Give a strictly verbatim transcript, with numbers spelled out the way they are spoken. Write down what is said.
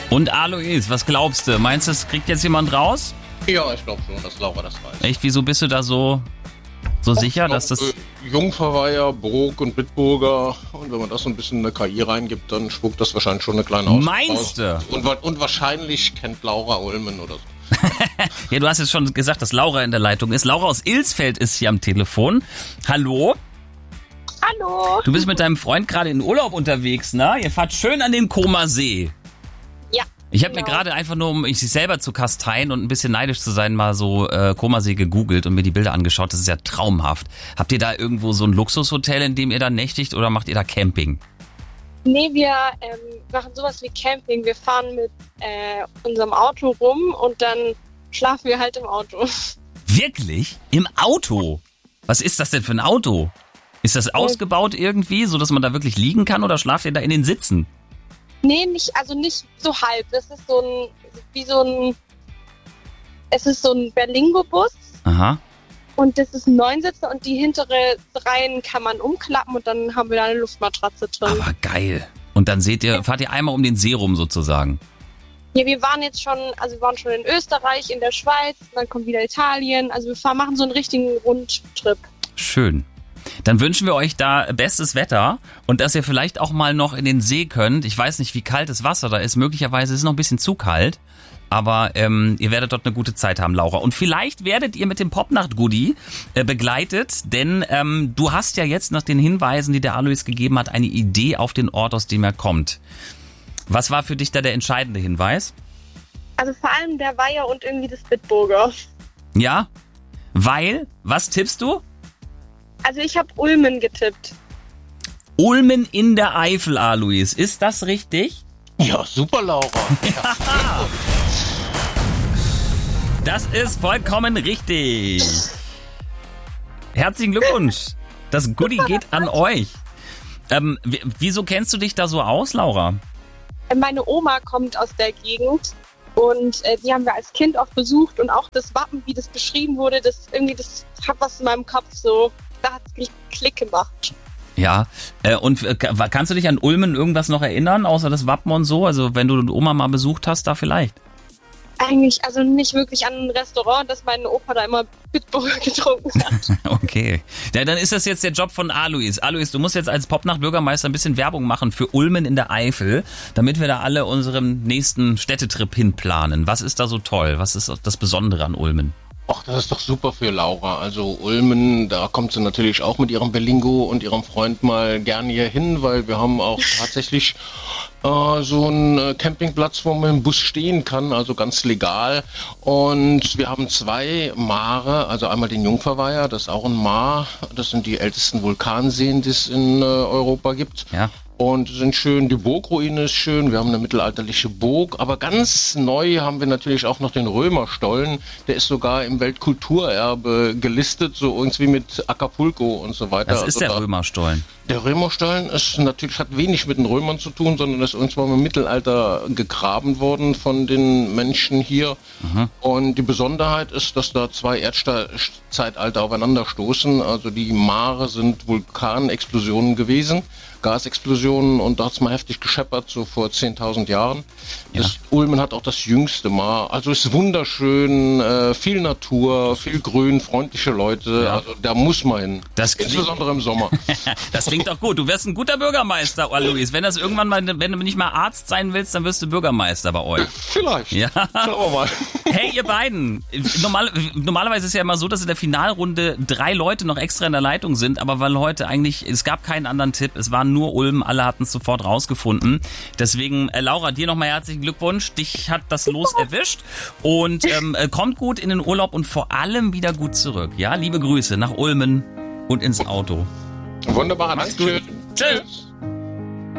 Und Alois, was glaubst du? Meinst du, es kriegt jetzt jemand raus? Ja, ich glaube schon, dass Laura das weiß. Echt, wieso bist du da so, so Och, sicher, glaub, dass das... Äh, Jungverweiher, Burg und Bitburger. Und wenn man das so ein bisschen in eine K I reingibt, dann spuckt das wahrscheinlich schon eine kleine Aus. Meinst du? Und, und wahrscheinlich kennt Laura Ulmen oder so. Ja, du hast jetzt schon gesagt, dass Laura in der Leitung ist. Laura aus Ilsfeld ist hier am Telefon. Hallo? Hallo. Du bist mit deinem Freund gerade in Urlaub unterwegs, ne? Ihr fahrt schön an den Comer See. Ja. Ich habe genau. mir gerade einfach nur, um mich selber zu kasteien und ein bisschen neidisch zu sein, mal so äh, Comer See gegoogelt und mir die Bilder angeschaut. Das ist ja traumhaft. Habt ihr da irgendwo so ein Luxushotel, in dem ihr da nächtigt, oder macht ihr da Camping? Nee, wir ähm, machen sowas wie Camping. Wir fahren mit äh, unserem Auto rum und dann schlafen wir halt im Auto. Wirklich? Im Auto? Was ist das denn für ein Auto? Ist das ausgebaut irgendwie, so dass man da wirklich liegen kann, oder schlaft ihr da in den Sitzen? Nee, nicht, also nicht so halb. Das ist so ein, wie so ein, es ist so ein Berlingo-Bus. Aha. Und das ist ein Neunsitzer und die hintere Reihen kann man umklappen und dann haben wir da eine Luftmatratze drin. Aber geil. Und dann seht ihr, fahrt ihr einmal um den See rum sozusagen? Ja, wir waren jetzt schon, also wir waren schon in Österreich, in der Schweiz, dann kommt wieder Italien. Also wir fahren, machen so einen richtigen Rundtrip. Schön. Dann wünschen wir euch da bestes Wetter und dass ihr vielleicht auch mal noch in den See könnt. Ich weiß nicht, wie kalt das Wasser da ist. Möglicherweise ist es noch ein bisschen zu kalt. Aber ähm, ihr werdet dort eine gute Zeit haben, Laura. Und vielleicht werdet ihr mit dem Popnacht-Goodie äh, begleitet, denn ähm, du hast ja jetzt nach den Hinweisen, die der Alois gegeben hat, eine Idee auf den Ort, aus dem er kommt. Was war für dich da der entscheidende Hinweis? Also vor allem der Weiher und irgendwie das Bitburger. Ja? Weil? Was tippst du? Also ich habe Ulmen getippt. Ulmen in der Eifel, Alois. Ist das richtig? Ja, super, Laura. Ja. Das ist vollkommen richtig. Herzlichen Glückwunsch. Das Goodie geht an euch. Ähm, w- wieso kennst du dich da so aus, Laura? Meine Oma kommt aus der Gegend und äh, die haben wir als Kind oft besucht und auch das Wappen, wie das beschrieben wurde, das irgendwie, das hat was in meinem Kopf so, da hat es Klick gemacht. Ja, äh, und äh, kannst du dich an Ulmen irgendwas noch erinnern, außer das Wappen und so? Also wenn du Oma mal besucht hast, da vielleicht? Eigentlich, also nicht wirklich an ein Restaurant, dass mein Opa da immer Bitburger getrunken hat. Okay. Ja, dann ist das jetzt der Job von Alois. Alois, du musst jetzt als Popnacht-Bürgermeister ein bisschen Werbung machen für Ulmen in der Eifel, damit wir da alle unseren nächsten Städtetrip hinplanen. Was ist da so toll? Was ist das Besondere an Ulmen? Ach, das ist doch super für Laura. Also Ulmen, da kommt sie natürlich auch mit ihrem Berlingo und ihrem Freund mal gerne hier hin, weil wir haben auch tatsächlich äh, so einen äh, Campingplatz, wo man im Bus stehen kann, also ganz legal. Und wir haben zwei Mare, also einmal den Jungverweiher, das ist auch ein Maar, das sind die ältesten Vulkanseen, die es in äh, Europa gibt. Ja. Und sind schön, die Burgruine ist schön, wir haben eine mittelalterliche Burg, aber ganz neu haben wir natürlich auch noch den Römerstollen, der ist sogar im Weltkulturerbe gelistet, so irgendwie mit Acapulco und so weiter. Das ist also der da, Römerstollen. Der Römerstollen ist natürlich, hat wenig mit den Römern zu tun, sondern ist irgendwann im Mittelalter gegraben worden von den Menschen hier. Mhm. Und die Besonderheit ist, dass da zwei Erdzeitalter aufeinander stoßen, also die Mare sind Vulkanexplosionen gewesen. Gasexplosionen, und da hat es mal heftig gescheppert, so vor zehntausend Jahren. Ja. Das Ulmen hat auch das jüngste Maar. Also ist wunderschön, äh, viel Natur, viel Grün, freundliche Leute. Ja. Also da muss man hin. Das klingt- Insbesondere im Sommer. Das klingt doch gut. Du wirst ein guter Bürgermeister, Alois. Wenn das irgendwann mal, wenn du nicht mal Arzt sein willst, dann wirst du Bürgermeister bei euch. Vielleicht. Ja. Schauen wir mal. Hey, ihr beiden. Normal, normalerweise ist ja immer so, dass in der Finalrunde drei Leute noch extra in der Leitung sind, aber weil heute eigentlich, es gab keinen anderen Tipp, es waren nur Ulm, alle hatten es sofort rausgefunden. Deswegen, äh, Laura, dir nochmal herzlichen Glückwunsch. Dich hat das Los erwischt und ähm, äh, kommt gut in den Urlaub und vor allem wieder gut zurück. Ja, liebe Grüße nach Ulmen und ins Auto. Wunderbar. Macht's Dankeschön. gut. Tschüss.